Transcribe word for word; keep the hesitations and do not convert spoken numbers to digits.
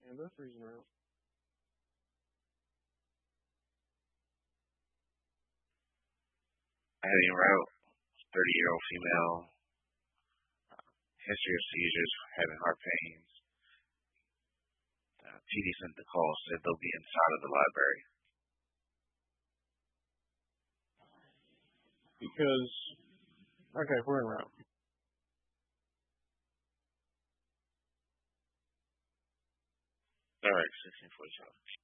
And they're freezing around. Heading route, thirty-year-old female, history of seizures, having heart pains. Uh, P D sent the call, said they'll be inside of the library. Because, okay, we're en route. All right, sixteen forty-seven.